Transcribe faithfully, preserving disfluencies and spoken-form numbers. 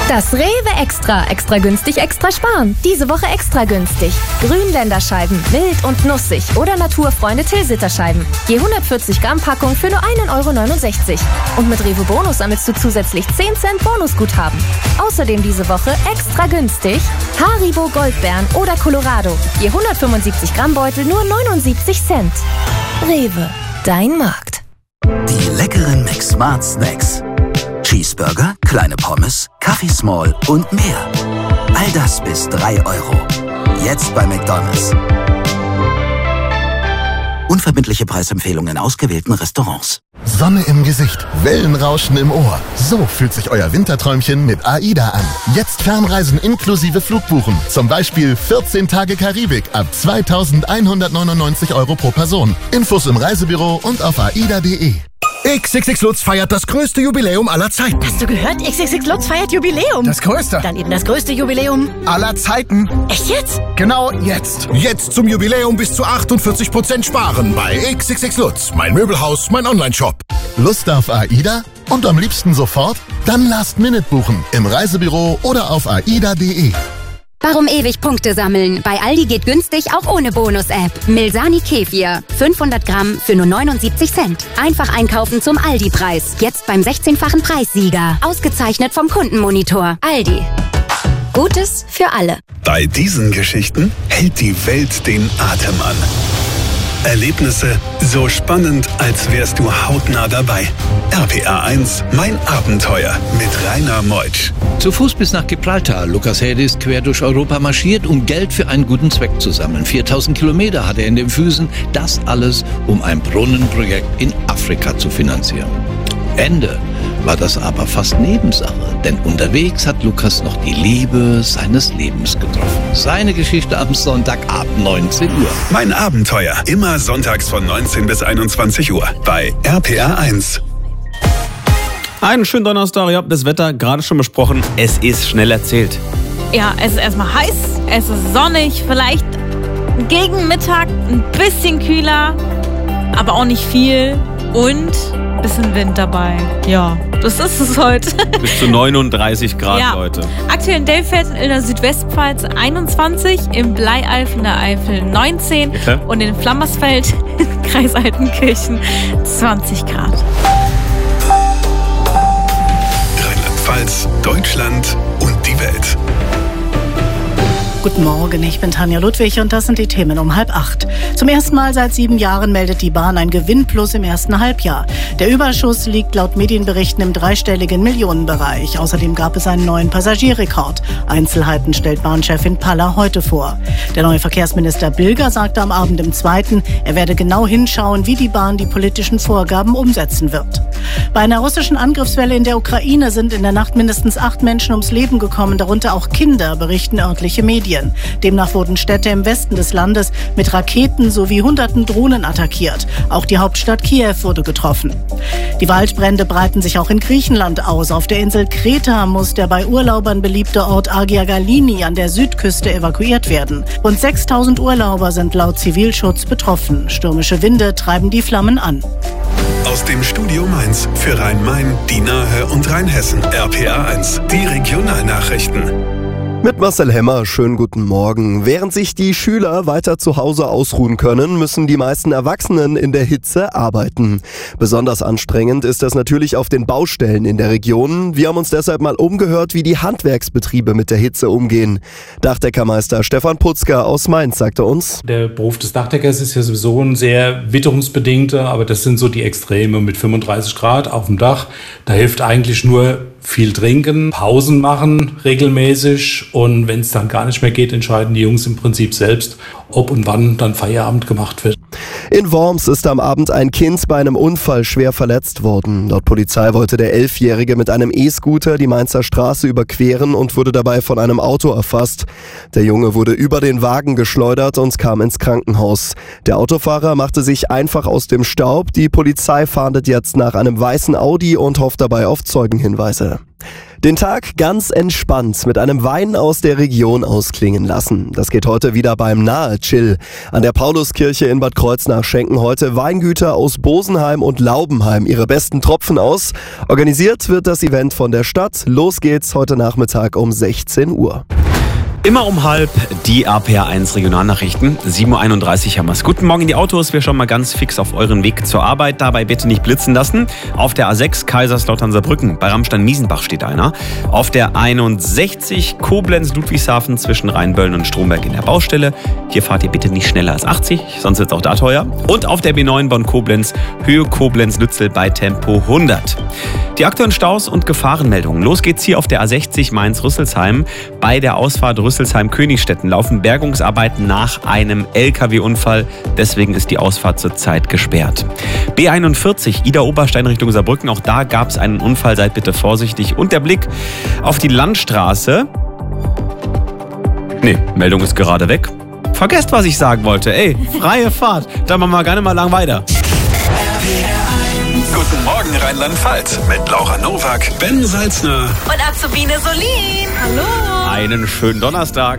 Das Rewe Extra. Extra günstig, extra sparen. Diese Woche extra günstig. Grünländerscheiben, wild und nussig oder Naturfreunde Tilsiter-Scheiben. Je hundertvierzig Gramm Packung für nur ein Euro neunundsechzig. Und mit Rewe Bonus sammelst du zusätzlich zehn Cent Bonusguthaben. Außerdem diese Woche extra günstig Haribo Goldbeeren oder Colorado. Je hundertfünfundsiebzig Gramm Beutel nur neunundsiebzig Cent. Rewe, dein Markt. Die leckeren McSmart Snacks. Cheeseburger, kleine Pommes, Kaffee Small und mehr. All das bis drei Euro. Jetzt bei McDonald's. Unverbindliche Preisempfehlungen in ausgewählten Restaurants. Sonne im Gesicht, Wellenrauschen im Ohr. So fühlt sich euer Winterträumchen mit AIDA an. Jetzt Fernreisen inklusive Flugbuchen. Zum Beispiel vierzehn Tage Karibik ab zweitausendeinhundertneunundneunzig Euro pro Person. Infos im Reisebüro und auf aida punkt de. X X X Lutz feiert das größte Jubiläum aller Zeiten. Hast du gehört? X X X Lutz feiert Jubiläum. Das größte. Dann eben das größte Jubiläum aller Zeiten. Echt jetzt? Genau jetzt. Jetzt zum Jubiläum bis zu achtundvierzig Prozent sparen bei X X X Lutz. Mein Möbelhaus, mein Online-Shop. Lust auf AIDA? Und am liebsten sofort? Dann Last Minute buchen. Im Reisebüro oder auf aida punkt de. Warum ewig Punkte sammeln? Bei Aldi geht günstig auch ohne Bonus-App. Milsani Kefir. fünfhundert Gramm für nur neunundsiebzig Cent. Einfach einkaufen zum Aldi-Preis. Jetzt beim sechzehnfachen Preissieger. Ausgezeichnet vom Kundenmonitor. Aldi. Gutes für alle. Bei diesen Geschichten hält die Welt den Atem an. Erlebnisse so spannend, als wärst du hautnah dabei. R P R eins, mein Abenteuer mit Rainer Meutsch. Zu Fuß bis nach Gibraltar. Lukas Hede ist quer durch Europa marschiert, um Geld für einen guten Zweck zu sammeln. viertausend Kilometer hat er in den Füßen. Das alles, um ein Brunnenprojekt in Afrika zu finanzieren. Ende war das aber fast Nebensache, denn unterwegs hat Lukas noch die Liebe seines Lebens getroffen. Seine Geschichte am Sonntag ab neunzehn Uhr. Mein Abenteuer, immer sonntags von neunzehn bis einundzwanzig Uhr bei R P R eins. Einen schönen Donnerstag, ihr habt das Wetter gerade schon besprochen. Es ist schnell erzählt. Ja, es ist erstmal heiß, es ist sonnig, vielleicht gegen Mittag ein bisschen kühler, aber auch nicht viel und ein bisschen Wind dabei. Ja, das ist es heute. Bis zu neununddreißig Grad, ja. Leute. Aktuell in Delfeld in der Südwestpfalz einundzwanzig, im Bleieif in der Eifel neunzehn okay. Und in Flammersfeld in Kreis Altenkirchen zwanzig Grad. Rheinland-Pfalz, Deutschland und die Welt. Guten Morgen, ich bin Tanja Ludwig und das sind die Themen um halb acht. Zum ersten Mal seit sieben Jahren meldet die Bahn ein Gewinnplus im ersten Halbjahr. Der Überschuss liegt laut Medienberichten im dreistelligen Millionenbereich. Außerdem gab es einen neuen Passagierrekord. Einzelheiten stellt Bahnchefin Paller heute vor. Der neue Verkehrsminister Bilger sagte am Abend im Zweiten, er werde genau hinschauen, wie die Bahn die politischen Vorgaben umsetzen wird. Bei einer russischen Angriffswelle in der Ukraine sind in der Nacht mindestens acht Menschen ums Leben gekommen, darunter auch Kinder, berichten örtliche Medien. Demnach wurden Städte im Westen des Landes mit Raketen sowie hunderten Drohnen attackiert. Auch die Hauptstadt Kiew wurde getroffen. Die Waldbrände breiten sich auch in Griechenland aus. Auf der Insel Kreta muss der bei Urlaubern beliebte Ort Agia Galini an der Südküste evakuiert werden. Rund sechstausend Urlauber sind laut Zivilschutz betroffen. Stürmische Winde treiben die Flammen an. Aus dem Studio Mainz für Rhein-Main, die Nahe und Rheinhessen. R P R eins, die Regionalnachrichten. Mit Marcel Hemmer, schönen guten Morgen. Während sich die Schüler weiter zu Hause ausruhen können, müssen die meisten Erwachsenen in der Hitze arbeiten. Besonders anstrengend ist das natürlich auf den Baustellen in der Region. Wir haben uns deshalb mal umgehört, wie die Handwerksbetriebe mit der Hitze umgehen. Dachdeckermeister Stefan Putzger aus Mainz sagte uns: Der Beruf des Dachdeckers ist ja sowieso ein sehr witterungsbedingter, aber das sind so die Extreme mit fünfunddreißig Grad auf dem Dach. Da hilft eigentlich nur viel trinken, Pausen machen regelmäßig und wenn es dann gar nicht mehr geht, entscheiden die Jungs im Prinzip selbst, ob und wann dann Feierabend gemacht wird. In Worms ist am Abend ein Kind bei einem Unfall schwer verletzt worden. Laut Polizei wollte der Elfjährige mit einem E-Scooter die Mainzer Straße überqueren und wurde dabei von einem Auto erfasst. Der Junge wurde über den Wagen geschleudert und kam ins Krankenhaus. Der Autofahrer machte sich einfach aus dem Staub. Die Polizei fahndet jetzt nach einem weißen Audi und hofft dabei auf Zeugenhinweise. Den Tag ganz entspannt mit einem Wein aus der Region ausklingen lassen. Das geht heute wieder beim Nahe Chill. An der Pauluskirche in Bad Kreuznach schenken heute Weingüter aus Bosenheim und Laubenheim ihre besten Tropfen aus. Organisiert wird das Event von der Stadt. Los geht's heute Nachmittag um sechzehn Uhr. Immer um halb die A P R eins Regionalnachrichten. sieben Uhr einunddreißig haben wir es. Guten Morgen in die Autos. Wir schauen mal ganz fix auf euren Weg zur Arbeit. Dabei bitte nicht blitzen lassen. Auf der A sechs Kaiserslautern-Saarbrücken. Bei Rammstein-Miesenbach steht einer. Auf der einundsechzig Koblenz-Ludwigshafen zwischen Rheinböllen und Stromberg in der Baustelle. Hier fahrt ihr bitte nicht schneller als achtzig, sonst wird es auch da teuer. Und auf der B neun Bonn-Koblenz, Höhe Koblenz-Lützel bei Tempo hundert. Die aktuellen Staus und Gefahrenmeldungen. Los geht's hier auf der A sechzig Mainz-Rüsselsheim. Bei der Ausfahrt Rüsselsheim-Königstetten laufen Bergungsarbeiten nach einem L K W-Unfall. Deswegen ist die Ausfahrt zurzeit gesperrt. B einundvierzig Ida-Oberstein Richtung Saarbrücken. Auch da gab es einen Unfall. Seid bitte vorsichtig. Und der Blick auf die Landstraße. Nee, Meldung ist gerade weg. Vergesst, was ich sagen wollte. Ey, freie Fahrt. Dann machen wir gar nicht mal lang weiter. Guten Morgen Rheinland-Pfalz mit Laura Nowak, Ben Salzner und Azubine Solin. Hallo. Einen schönen Donnerstag.